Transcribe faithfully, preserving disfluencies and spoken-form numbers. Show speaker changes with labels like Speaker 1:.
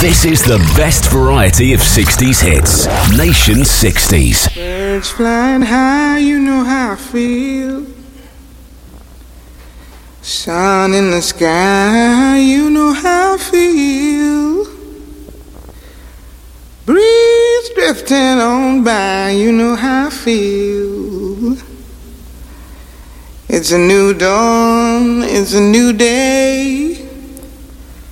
Speaker 1: This is the best variety of sixties hits. Nation sixties.
Speaker 2: Birds flying high, you know how I feel. Sun in the sky, you know how I feel. Breeze drifting on by, you know how I feel. It's a new dawn, it's a new day.